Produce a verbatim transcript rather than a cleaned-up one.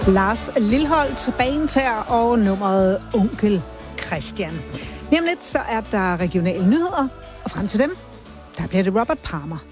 Lars Lilholt, Banetær og nummeret Onkel Christian. Lige om lidt så er der regionale nyheder, og frem til dem, der bliver det Robert Palmer.